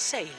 Sailing.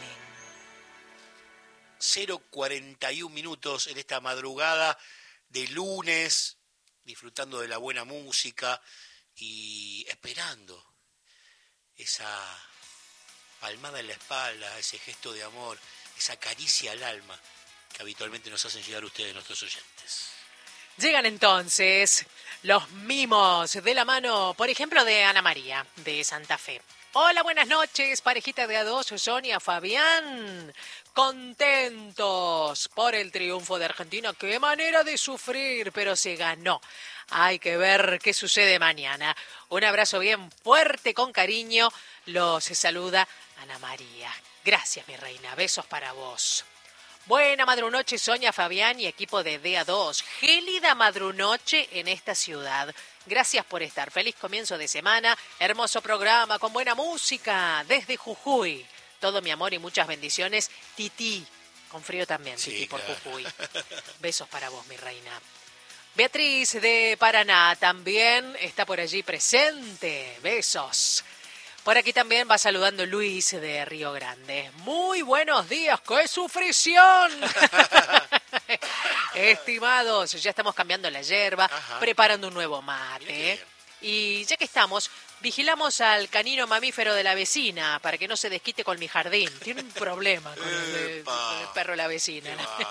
0:41 minutos en esta madrugada de lunes, disfrutando de la buena música y esperando esa palmada en la espalda, ese gesto de amor, esa caricia al alma que habitualmente nos hacen llegar ustedes, nuestros oyentes. Llegan entonces los mimos de la mano, por ejemplo, de Ana María, de Santa Fe. Hola, buenas noches, parejita de A2, Sonia, Fabián. Contentos por el triunfo de Argentina. Qué manera de sufrir, pero se ganó. Hay que ver qué sucede mañana. Un abrazo bien fuerte, con cariño. Los saluda Ana María. Gracias, mi reina. Besos para vos. Buena madrunoche, Sonia, Fabián y equipo de DA2. Gélida madrunoche en esta ciudad. Gracias por estar. Feliz comienzo de semana. Hermoso programa con buena música desde Jujuy. Todo mi amor y muchas bendiciones. Titi. Con frío también, sí, Titi, claro. Por Jujuy. Besos para vos, mi reina. Beatriz de Paraná también está por allí presente. Besos. Por aquí también va saludando Luis de Río Grande. Muy buenos días, ¡qué sufrición! Estimados, ya estamos cambiando la yerba, preparando un nuevo mate. Y ya que estamos, vigilamos al canino mamífero de la vecina para que no se desquite con mi jardín. Tiene un problema con el perro de la vecina.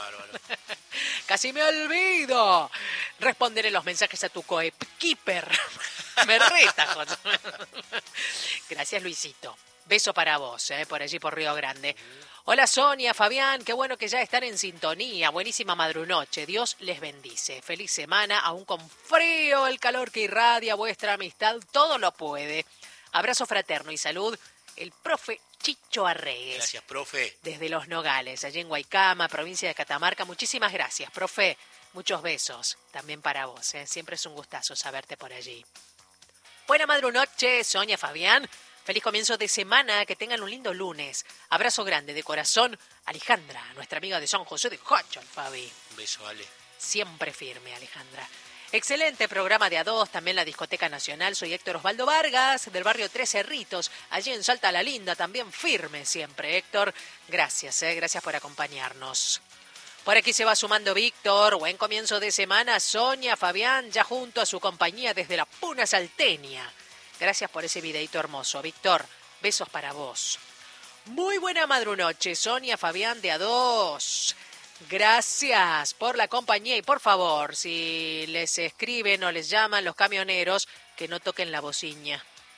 Casi me olvido. Responderé los mensajes a tu coequiper. Me reta, José. Gracias, Luisito. Beso para vos, por allí por Río Grande. Hola, Sonia, Fabián, qué bueno que ya están en sintonía. Buenísima madrunoche. Dios les bendice. Feliz semana, aún con frío, el calor que irradia vuestra amistad, todo lo puede. Abrazo fraterno y salud, el profe Chicho Arregues. Gracias, profe. Desde Los Nogales, allí en Guaycama, provincia de Catamarca. Muchísimas gracias, profe. Muchos besos también para vos. Siempre es un gustazo saberte por allí. Buena madrunoche, Sonia, Fabián. Feliz comienzo de semana, que tengan un lindo lunes. Abrazo grande de corazón, Alejandra, nuestra amiga de San José de Hachal, Fabi. Un beso, Ale. Siempre firme, Alejandra. Excelente programa de A2, también la Discoteca Nacional. Soy Héctor Osvaldo Vargas, del barrio Tres Cerritos, allí en Salta la Linda, también firme siempre, Héctor. Gracias, gracias por acompañarnos. Por aquí se va sumando Víctor. Buen comienzo de semana, Sonia, Fabián, ya junto a su compañía desde la Puna Salteña. Gracias por ese videito hermoso, Víctor. Besos para vos. Muy buena madrunoche, Sonia, Fabián de A2. Gracias por la compañía y por favor, si les escriben o les llaman los camioneros, que no toquen la bocina.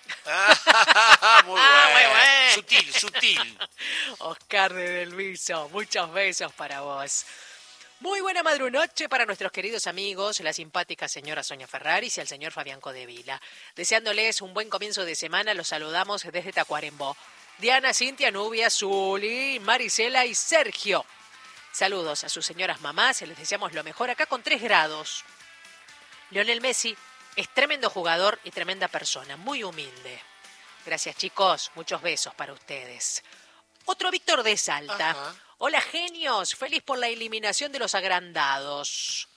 Muy bueno. Sutil. Oscar de Delviso, muchos besos para vos. Muy buena madrunoche para nuestros queridos amigos, la simpática señora Sonia Ferraris y el señor Fabián Codevila. Deseándoles un buen comienzo de semana, los saludamos desde Tacuarembó. Diana, Cintia, Nubia, Zuli, Marisela y Sergio. Saludos a sus señoras mamás, les deseamos lo mejor acá con 3 grados. Lionel Messi es tremendo jugador y tremenda persona, muy humilde. Gracias, chicos, muchos besos para ustedes. Otro Víctor de Salta. Ajá. Hola, genios, feliz por la eliminación de los agrandados.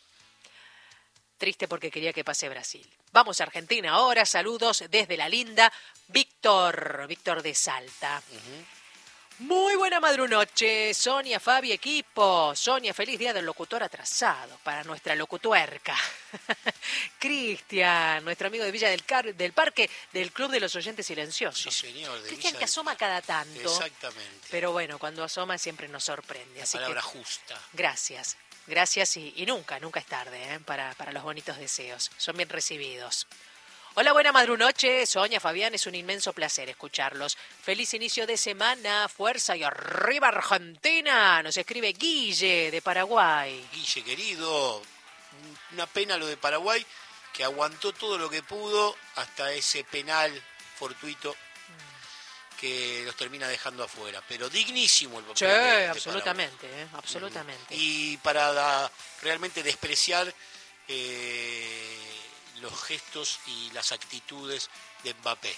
Triste porque quería que pase Brasil. Vamos a Argentina ahora, saludos desde la linda Víctor de Salta. Muy buena madrunoche, Sonia, Fabi, equipo. Sonia, feliz día del locutor atrasado para nuestra locutuerca. Cristian, nuestro amigo de Villa del Parque, del Club de los Oyentes Silenciosos. Sí, señor. Cristian que asoma cada tanto. Exactamente. Pero bueno, cuando asoma siempre nos sorprende. La así palabra que, justa. Gracias y nunca es tarde para los bonitos deseos. Son bien recibidos. Hola, buena madrunoche, Sonia, Fabián, es un inmenso placer escucharlos. Feliz inicio de semana, fuerza y arriba Argentina. Nos escribe Guille de Paraguay. Guille, querido, una pena lo de Paraguay, que aguantó todo lo que pudo hasta ese penal fortuito que los termina dejando afuera. Pero dignísimo el papel de absolutamente, absolutamente. Y para realmente despreciar los gestos y las actitudes de Mbappé.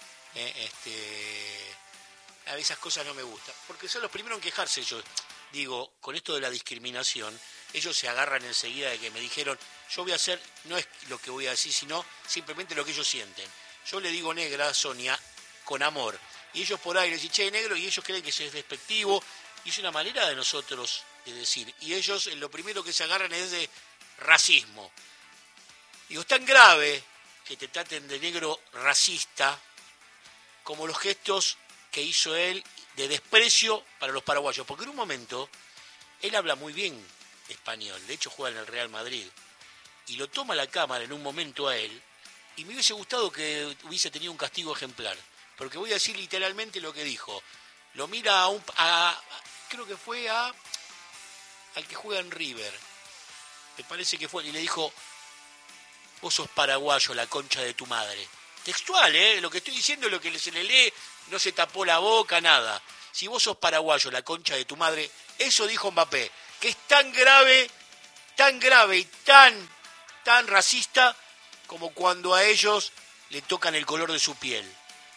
A esas cosas no me gustan, porque son los primeros en quejarse. Yo digo, con esto de la discriminación, ellos se agarran enseguida de que me dijeron, yo voy a hacer, no es lo que voy a decir, sino simplemente lo que ellos sienten. Yo le digo negra a Sonia con amor, y ellos por ahí les dicen, che, negro, y ellos creen que eso es despectivo, y es una manera de nosotros de decir, y ellos lo primero que se agarran es de racismo. Digo, es tan grave que te traten de negro racista como los gestos que hizo él de desprecio para los paraguayos, porque en un momento él habla muy bien español, de hecho juega en el Real Madrid, y lo toma la cámara en un momento a él, y me hubiese gustado que hubiese tenido un castigo ejemplar, porque voy a decir literalmente lo que dijo. Lo mira creo que fue al que juega en River, me parece que fue, y le dijo, vos sos paraguayo, la concha de tu madre. Textual, lo que estoy diciendo es lo que se le lee, no se tapó la boca, nada. Si vos sos paraguayo, la concha de tu madre, eso dijo Mbappé, que es tan grave y tan racista como cuando a ellos le tocan el color de su piel.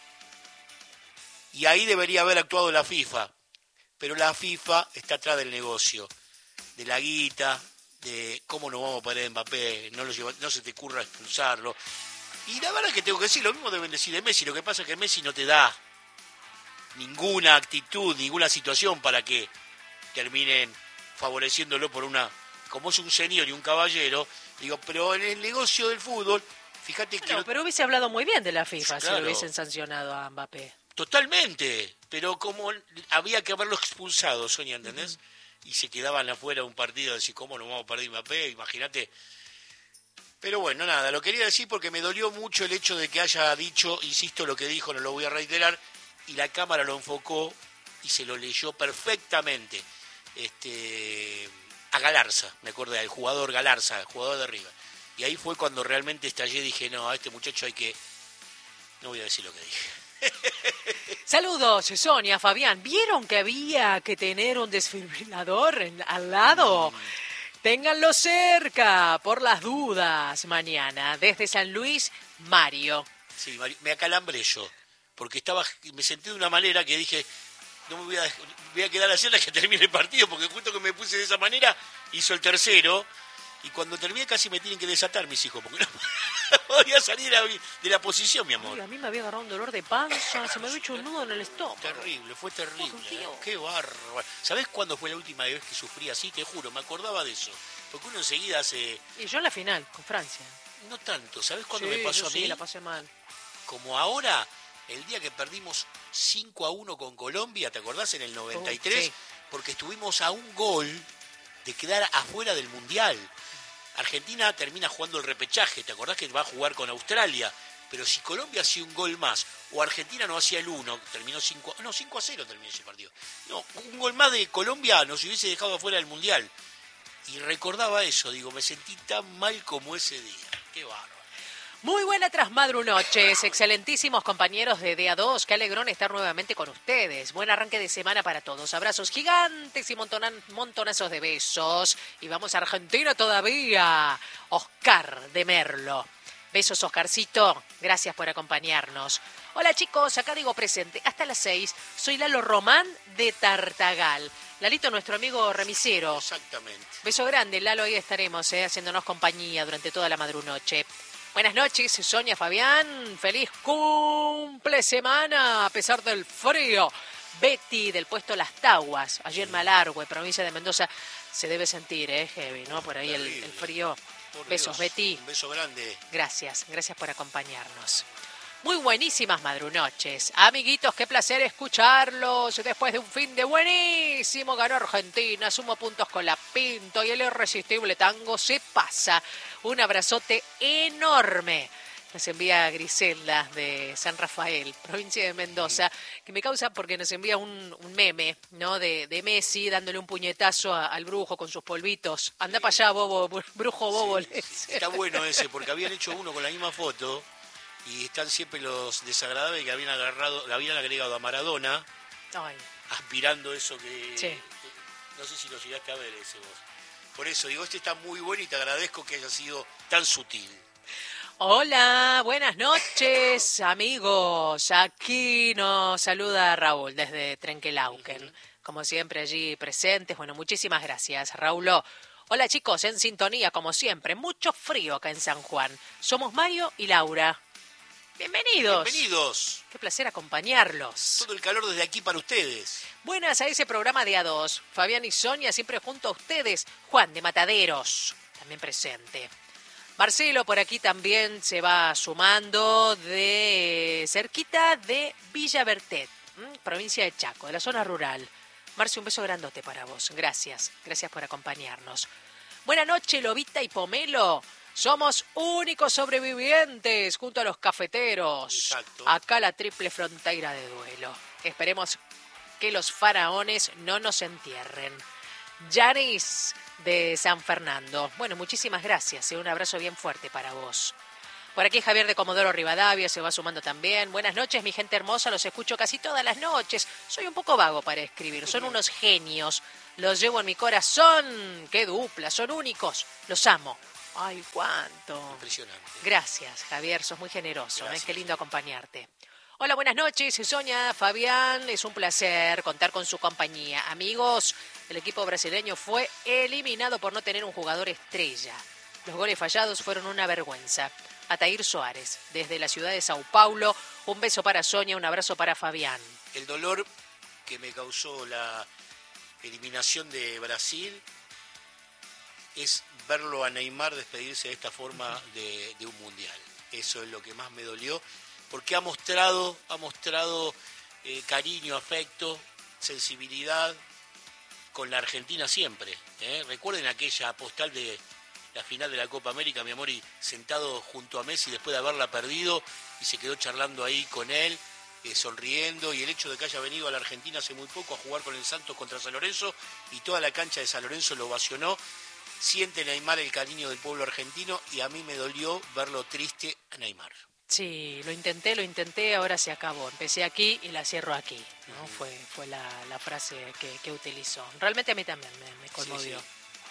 Y ahí debería haber actuado la FIFA, pero la FIFA está atrás del negocio, de la guita, de cómo nos vamos a poner Mbappé, no se te ocurra expulsarlo. Y la verdad es que tengo que decir, lo mismo deben decir de Messi, lo que pasa es que Messi no te da ninguna actitud, ninguna situación para que terminen favoreciéndolo por como es un señor y un caballero, digo, pero en el negocio del fútbol, fíjate que... Pero hubiese hablado muy bien de la FIFA claro, si lo hubiesen sancionado a Mbappé. Totalmente, pero como había que haberlo expulsado, Sonia, ¿entendés? Y se quedaban afuera un partido, de decir, ¿cómo nos vamos a perder Mbappé? Imagínate. Pero bueno, nada, lo quería decir porque me dolió mucho el hecho de que haya dicho, insisto, lo que dijo, no lo voy a reiterar, y la cámara lo enfocó y se lo leyó perfectamente. A Galarza, me acordé, al jugador Galarza, el jugador de River. Y ahí fue cuando realmente estallé y dije, no, a este muchacho hay que... No voy a decir lo que dije. Saludos, Sonia, Fabián. ¿Vieron que había que tener un desfibrilador al lado? Ténganlo cerca, por las dudas, mañana. Desde San Luis, Mario. Sí, Mario, me acalambré yo, porque me senté de una manera que dije, no me voy a quedar así hasta que termine el partido, porque justo que me puse de esa manera, hizo el tercero, y cuando terminé casi me tienen que desatar mis hijos, porque no podía salir de la posición, mi amor. Uy, a mí me había agarrado un dolor de panza, se me había hecho un nudo en el estómago. Fue terrible. Qué bárbaro. ¿Sabés cuándo fue la última vez que sufrí así? Te juro, me acordaba de eso. Porque uno enseguida hace... Y yo en la final, con Francia. No tanto. ¿Sabés cuándo me pasó a mí? Sí, la pasé mal. Como ahora, el día que perdimos 5-1 con Colombia, ¿te acordás? En el 93. Sí. Porque estuvimos a un gol de quedar afuera del Mundial. Argentina termina jugando el repechaje, ¿te acordás que va a jugar con Australia? Pero si Colombia hacía un gol más, o Argentina no hacía el 1, terminó 5-0 terminó ese partido. No, un gol más de Colombia nos hubiese dejado afuera del Mundial. Y recordaba eso, digo, me sentí tan mal como ese día. Qué bárbaro. Muy buena trasmadrunoches, excelentísimos compañeros de DA2, qué alegrón estar nuevamente con ustedes. Buen arranque de semana para todos, abrazos gigantes y montonazos de besos. Y vamos a Argentina todavía, Oscar de Merlo. Besos, Oscarcito, gracias por acompañarnos. Hola chicos, acá digo presente, hasta las 6, soy Lalo Román de Tartagal. Lalito, nuestro amigo remisero. Exactamente. Beso grande, Lalo, ahí estaremos haciéndonos compañía durante toda la madrunoche. Buenas noches, Sonia, Fabián. Feliz cumple semana a pesar del frío. Betty del puesto Las Taguas, allí en Malargüe, provincia de Mendoza. Se debe sentir, heavy, ¿no? Por ahí el frío. Por Besos, Dios, Betty. Un beso grande. Gracias por acompañarnos. Muy buenísimas madrunoches. Amiguitos, qué placer escucharlos. Después de un fin de buenísimo, ganó Argentina, sumó puntos con la Pinto y el irresistible tango se pasa. Un abrazote enorme. Nos envía Griselda de San Rafael, provincia de Mendoza, que me causa porque nos envía un meme, ¿no? De Messi dándole un puñetazo al brujo con sus polvitos. Anda para allá, bobo, brujo bobo. Sí, está bueno ese, porque habían hecho uno con la misma foto y están siempre los desagradables que le habían agregado a Maradona. Ay. Aspirando eso que... Sí. No sé si lo llegaste a ver ese vos. Por eso digo, este está muy bueno y te agradezco que haya sido tan sutil. Hola, buenas noches, amigos. Aquí nos saluda Raúl desde Trenquelauquen. Como siempre allí presentes. Bueno, muchísimas gracias, Raúl. Hola chicos, en sintonía como siempre. Mucho frío acá en San Juan. Somos Mario y Laura. Bienvenidos. Bienvenidos. Qué placer acompañarlos. Todo el calor desde aquí para ustedes. Buenas a ese programa de A2. Fabián y Sonia siempre junto a ustedes. Juan de Mataderos, también presente. Marcelo por aquí también se va sumando de cerquita de Villa Bertet, provincia de Chaco, de la zona rural. Marce, un beso grandote para vos. Gracias por acompañarnos. Buenas noches, Lobita y Pomelo. Somos únicos sobrevivientes junto a los cafeteros. Exacto. Acá la triple frontera de duelo. Esperemos que los faraones no nos entierren. Yanis de San Fernando. Bueno, muchísimas gracias. Un abrazo bien fuerte para vos. Por aquí Javier de Comodoro Rivadavia se va sumando también. Buenas noches, mi gente hermosa. Los escucho casi todas las noches. Soy un poco vago para escribir. Son unos genios. Los llevo en mi corazón. ¡Qué dupla! Son únicos. Los amo. ¡Ay, cuánto! Impresionante. Gracias, Javier. Sos muy generoso. Gracias. Qué lindo acompañarte. Hola, buenas noches. Sonia, Fabián. Es un placer contar con su compañía. Amigos, el equipo brasileño fue eliminado por no tener un jugador estrella. Los goles fallados fueron una vergüenza. Atair Soares, desde la ciudad de Sao Paulo. Un beso para Sonia, un abrazo para Fabián. El dolor que me causó la eliminación de Brasil es verlo a Neymar despedirse de esta forma de un mundial. Eso es lo que más me dolió, porque ha mostrado cariño, afecto, sensibilidad con la Argentina siempre. Recuerden aquella postal de la final de la Copa América, mi amor, y sentado junto a Messi después de haberla perdido, y se quedó charlando ahí con él, sonriendo, y el hecho de que haya venido a la Argentina hace muy poco a jugar con el Santos contra San Lorenzo, y toda la cancha de San Lorenzo lo ovacionó. Siente Neymar el cariño del pueblo argentino, y a mí me dolió verlo triste a Neymar. Sí, lo intenté, ahora se acabó. Empecé aquí y la cierro aquí, ¿no? Fue la frase que utilizó. Realmente a mí también me conmovió. Sí.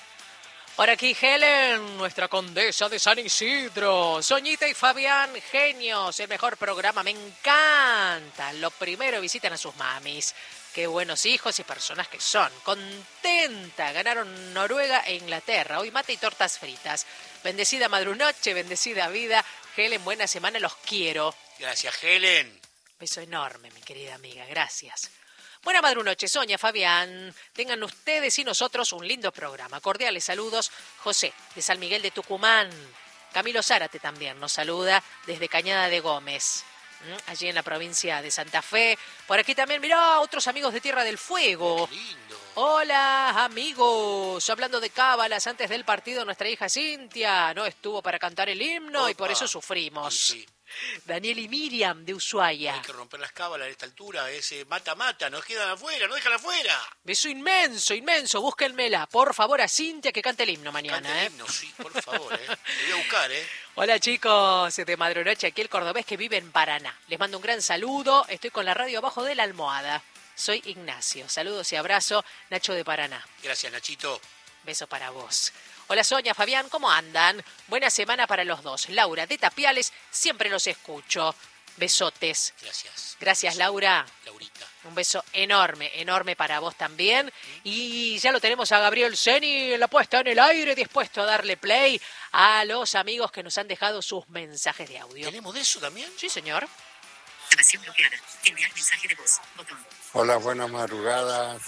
Por aquí Helen, nuestra condesa de San Isidro. Soñita y Fabián, genios, el mejor programa, me encanta. Lo primero, visiten a sus mamis. Qué buenos hijos y personas que son. Contenta, ganaron Noruega e Inglaterra. Hoy mate y tortas fritas. Bendecida madrunoche, bendecida vida. Helen, buena semana, los quiero. Gracias, Helen. Beso enorme, mi querida amiga, gracias. Buena madrunoche, Sonia, Fabián. Tengan ustedes y nosotros un lindo programa. Cordiales saludos, José, de San Miguel de Tucumán. Camilo Zárate también nos saluda desde Cañada de Gómez, allí en la provincia de Santa Fe. Por aquí también, mirá, otros amigos de Tierra del Fuego. Qué lindo. Hola, amigos. Hablando de cábalas, antes del partido, nuestra hija Cintia no estuvo para cantar el himno. Opa. Y por eso sufrimos. Sí. Daniel y Miriam de Ushuaia. Hay que romper las cábalas a esta altura, ese mata-mata, nos quedan afuera, no dejan afuera. Beso inmenso, búsquenmela, por favor, a Cintia que cante el himno mañana. Cante el himno, sí, por favor, Te voy a buscar, Hola chicos, de Madrunoche, aquí el cordobés que vive en Paraná. Les mando un gran saludo, estoy con la radio abajo de la almohada. Soy Ignacio, saludos y abrazo, Nacho de Paraná. Gracias, Nachito. Beso para vos. Hola Sonia, Fabián, ¿cómo andan? Buena semana para los dos. Laura de Tapiales, siempre los escucho. Besotes. Gracias. Gracias, Laura. Laurita. Un beso enorme para vos también. Y ya lo tenemos a Gabriel Seni en la puesta en el aire, dispuesto a darle play a los amigos que nos han dejado sus mensajes de audio. ¿Tenemos de eso también? Sí, señor. Grabación bloqueada. Enviar mensaje de voz. Botón. Hola, buenas madrugadas.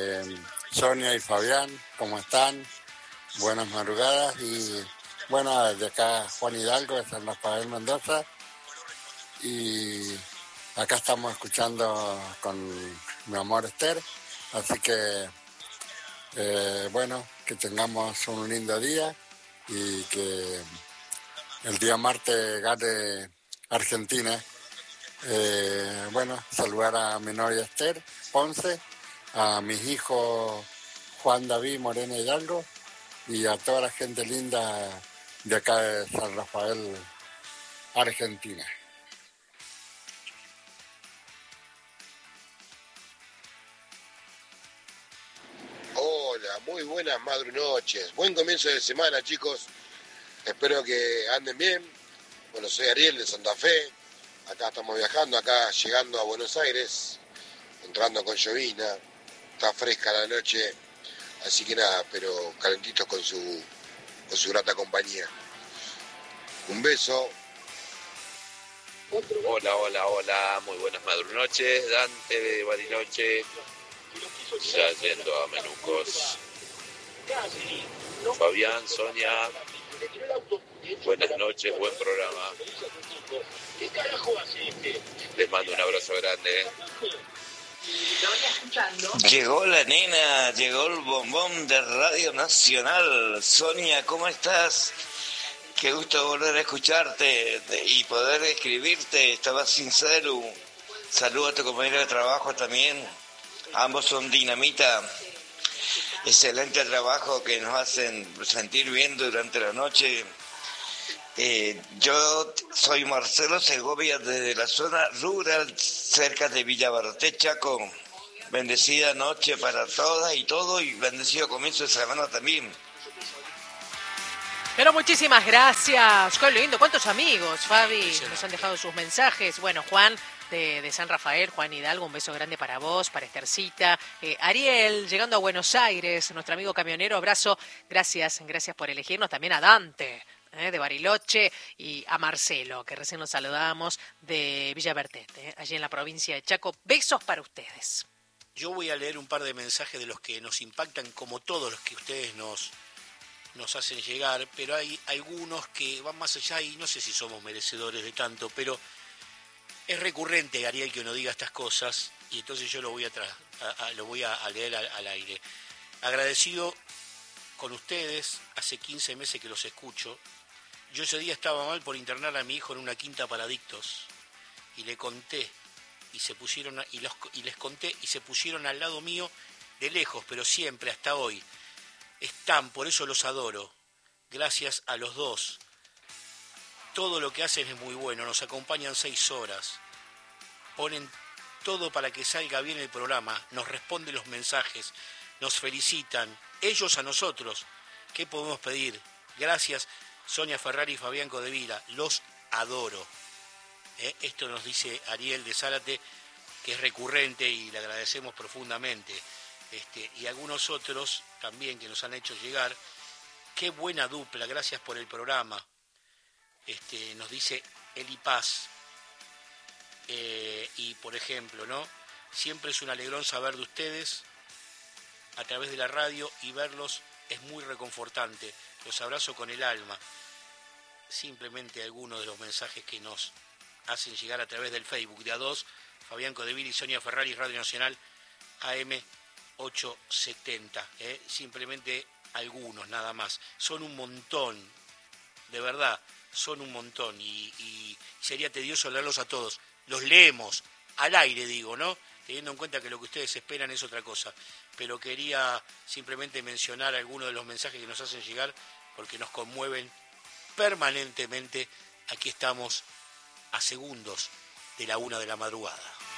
Sonia y Fabián, ¿cómo están? Buenas madrugadas. Y bueno, de acá Juan Hidalgo, de San Rafael Mendoza. Y acá estamos escuchando con mi amor Esther. Así que, bueno, que tengamos un lindo día y que el día martes gane Argentina. Bueno, saludar a mi novia Esther Ponce, a mis hijos Juan David Morena Hidalgo y a toda la gente linda de acá de San Rafael, Argentina. Hola, muy buenas madrunoches. Buen comienzo de semana, chicos. Espero que anden bien. Bueno, soy Ariel de Santa Fe. Acá estamos viajando, acá llegando a Buenos Aires, entrando con llovina. Está fresca la noche, así que nada, pero calentitos con su grata compañía. Un beso. Hola, hola, hola, muy buenas madrunoches, Dante de Bariloche, ya yendo a Menucos. Fabián, Sonia, buenas noches, buen programa. Les mando un abrazo grande. Llegó la nena, llegó el bombón de Radio Nacional. Sonia, ¿cómo estás? Qué gusto volver a escucharte y poder escribirte. Estaba sin celu. Saludo a tu compañero de trabajo también. Ambos son dinamita. Excelente trabajo que nos hacen sentir bien durante la noche. Yo soy Marcelo Segovia desde la zona rural cerca de Villa Barté, Chaco. Bendecida noche para todas y todos y bendecido comienzo de semana también. Pero muchísimas gracias. Qué lindo. ¿Cuántos amigos, Fabi? Nos han dejado sus mensajes. Bueno, Juan de San Rafael, Juan Hidalgo, un beso grande para vos, para Estercita. Ariel, llegando a Buenos Aires, nuestro amigo camionero, abrazo. Gracias por elegirnos. También a Dante, de Bariloche, y a Marcelo, que recién nos saludamos, de Villa Bertet, allí en la provincia de Chaco. Besos para ustedes. Yo voy a leer un par de mensajes de los que nos impactan, como todos los que ustedes nos hacen llegar, pero hay algunos que van más allá y no sé si somos merecedores de tanto, pero es recurrente, Ariel, que uno diga estas cosas, y entonces yo lo voy a leer al aire. Agradecido con ustedes, hace 15 meses que los escucho. Yo ese día estaba mal por internar a mi hijo en una quinta para adictos, y le conté, y les conté, y se pusieron al lado mío de lejos, pero siempre, hasta hoy. Están, por eso los adoro. Gracias a los dos. Todo lo que hacen es muy bueno, nos acompañan 6 horas. Ponen todo para que salga bien el programa, nos responden los mensajes, nos felicitan, ellos a nosotros. ¿Qué podemos pedir? Gracias, Sonia Ferrari y Fabián Codevila, los adoro. Esto nos dice Ariel de Zárate, que es recurrente y le agradecemos profundamente. Y algunos otros también que nos han hecho llegar. Qué buena dupla, gracias por el programa. Nos dice Eli Paz. Y por ejemplo, ¿no? Siempre es un alegrón saber de ustedes a través de la radio y verlos es muy reconfortante. Los abrazo con el alma. Simplemente algunos de los mensajes que nos hacen llegar a través del Facebook de A2, Fabián Codevila y Sonia Ferrari, Radio Nacional AM 870. Simplemente algunos nada más. Son un montón, de verdad, son un montón y sería tedioso leerlos a todos. Los leemos al aire, digo, ¿no? Teniendo en cuenta que lo que ustedes esperan es otra cosa. Pero quería simplemente mencionar algunos de los mensajes que nos hacen llegar porque nos conmueven permanentemente. Aquí estamos a segundos de la 1 de la madrugada.